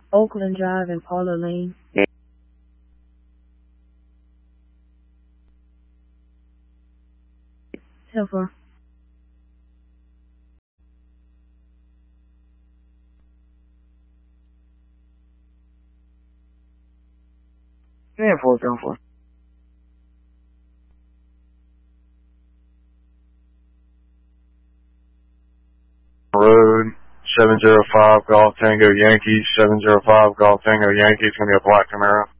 Oakland Drive and Paula Lane. Silver. Yeah, 404. Road, 705 Golf Tango Yankee, 705 Golf Tango Yankee. It's going to be a black Camaro.